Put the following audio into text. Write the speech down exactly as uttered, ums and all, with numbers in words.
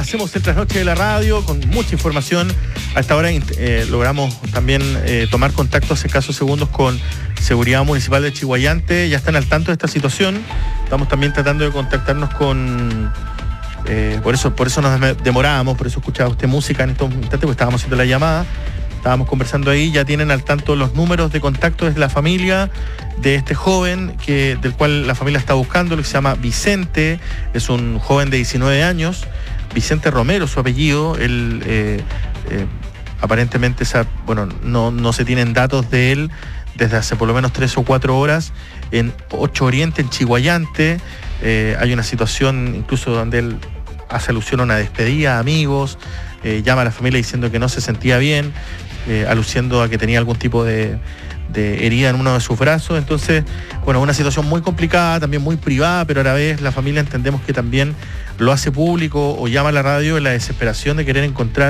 hacemos el trasnoche de la radio con mucha información. A esta hora eh, logramos también eh, tomar contacto hace escasos segundos con Seguridad Municipal de Chiguayante. Ya están al tanto de esta situación. Estamos también tratando de contactarnos con... Eh, por eso por eso nos demorábamos, por eso escuchaba usted música en estos instantes, porque estábamos haciendo la llamada. Estábamos conversando ahí, ya tienen al tanto los números de contacto de la familia de este joven que, del cual la familia está buscando, que se llama Vicente, es un joven de diecinueve años, Vicente Romero su apellido. Él eh, eh, aparentemente esa, bueno, no, no se tienen datos de él desde hace por lo menos tres o cuatro horas en Ocho Oriente, en Chiguayante. Eh, hay una situación incluso donde él hace alusión a una despedida, amigos, eh, llama a la familia diciendo que no se sentía bien, eh, aluciendo a que tenía algún tipo de, de herida en uno de sus brazos. Entonces, bueno, una situación muy complicada, también muy privada, pero a la vez la familia entendemos que también lo hace público o llama a la radio en la desesperación de querer encontrar